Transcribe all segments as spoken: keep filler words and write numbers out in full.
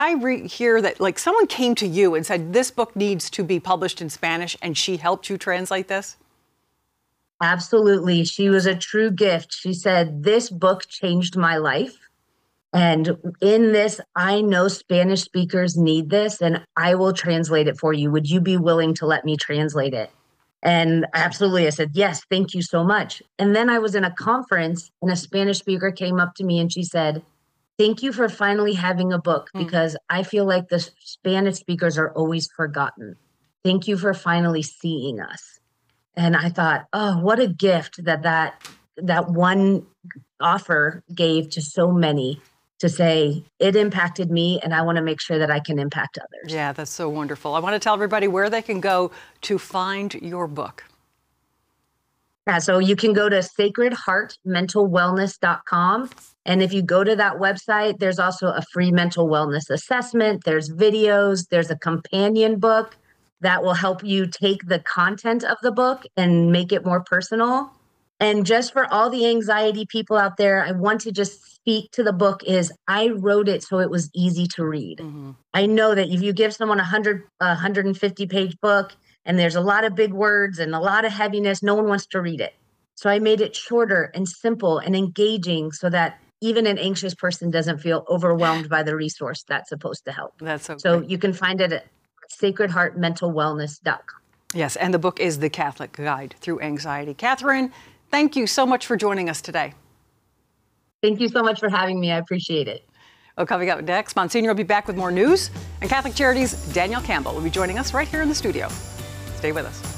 I re- hear that like someone came to you and said, this book needs to be published in Spanish, and she helped you translate this? Absolutely. She was a true gift. She said, this book changed my life. And in this, I know Spanish speakers need this, and I will translate it for you. Would you be willing to let me translate it? And absolutely, I said, yes, thank you so much. And then I was in a conference, and a Spanish speaker came up to me and she said, thank you for finally having a book, because mm. I feel like the Spanish speakers are always forgotten. Thank you for finally seeing us. And I thought, oh, what a gift that that, that one offer gave to so many, to say it impacted me and I want to make sure that I can impact others. Yeah, that's so wonderful. I want to tell everybody where they can go to find your book. Yeah, so you can go to sacred heart mental wellness dot com. And if you go to that website, there's also a free mental wellness assessment. There's videos. There's a companion book that will help you take the content of the book and make it more personal. And just for all the anxiety people out there, I want to just speak to the book is I wrote it so it was easy to read. Mm-hmm. I know that if you give someone a one hundred, one hundred fifty page book and there's a lot of big words and a lot of heaviness, no one wants to read it. So I made it shorter and simple and engaging so that even an anxious person doesn't feel overwhelmed by the resource that's supposed to help. That's so So great. You can find it at sacred heart mental wellness dot com. Yes, and the book is The Catholic Guide Through Anxiety. Catherine, thank you so much for joining us today. Thank you so much for having me. I appreciate it. Oh, coming up next, Monsignor will be back with more news, and Catholic Charities' Daniel Campbell will be joining us right here in the studio. Stay with us.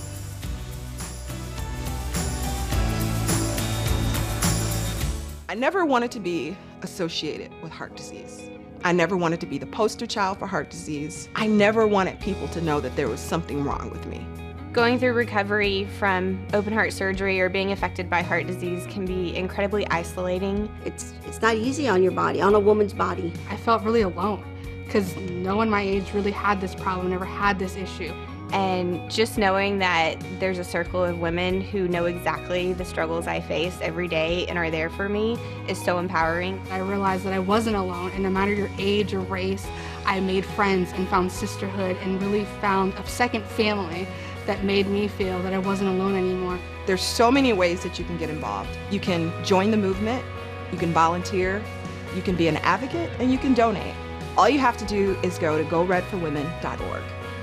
I never wanted to be associated with heart disease. I never wanted to be the poster child for heart disease. I never wanted people to know that there was something wrong with me. Going through recovery from open heart surgery or being affected by heart disease can be incredibly isolating. It's, it's not easy on your body, on a woman's body. I felt really alone because no one my age really had this problem, never had this issue. And just knowing that there's a circle of women who know exactly the struggles I face every day and are there for me is so empowering. I realized that I wasn't alone, and no matter your age or race, I made friends and found sisterhood and really found a second family that made me feel that I wasn't alone anymore. There's so many ways that you can get involved. You can join the movement, you can volunteer, you can be an advocate, and you can donate. All you have to do is go to go red for women dot org.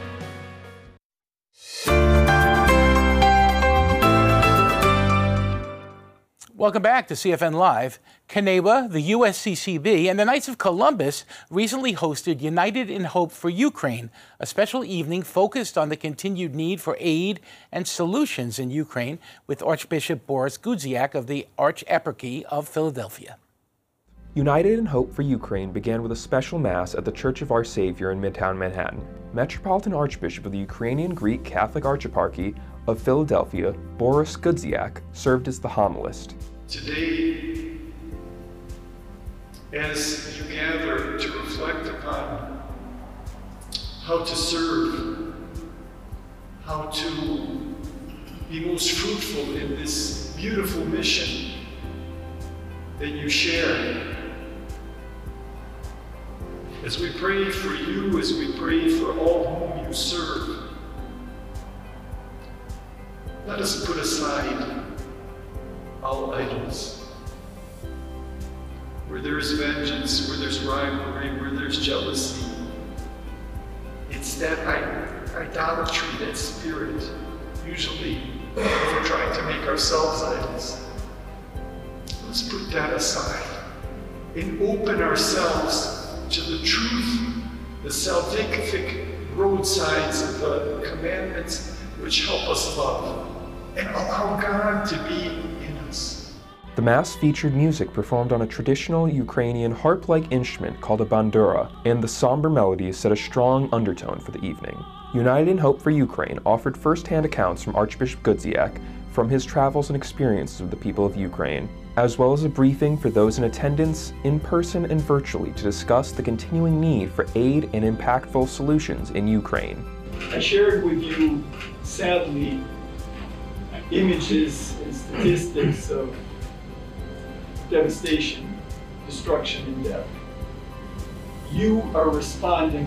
Welcome back to C F N Live. Caneva, the U S C C B, and the Knights of Columbus recently hosted United in Hope for Ukraine, a special evening focused on the continued need for aid and solutions in Ukraine with Archbishop Boris Gudziak of the Archeparchy of Philadelphia. United in Hope for Ukraine began with a special Mass at the Church of Our Savior in Midtown Manhattan. Metropolitan Archbishop of the Ukrainian Greek Catholic Archeparchy of Philadelphia, Boris Gudziak, served as the homilist. Today, as you gather to reflect upon how to serve, how to be most fruitful in this beautiful mission that you share, as we pray for you, as we pray for all whom you serve, let us put aside all idols. Where there's vengeance, where there's rivalry, where there's jealousy, it's that idolatry, that spirit. Usually, we're trying to make ourselves idols. Let's put that aside and open ourselves to the truth, the salvific roadsides of the commandments which help us love, and allow God to be in us. The Mass featured music performed on a traditional Ukrainian harp-like instrument called a bandura, and the somber melodies set a strong undertone for the evening. United in Hope for Ukraine offered first-hand accounts from Archbishop Gudziak from his travels and experiences with the people of Ukraine, as well as a briefing for those in attendance, in person and virtually, to discuss the continuing need for aid and impactful solutions in Ukraine. I shared with you, sadly, images and statistics of devastation, destruction, and death. you are responding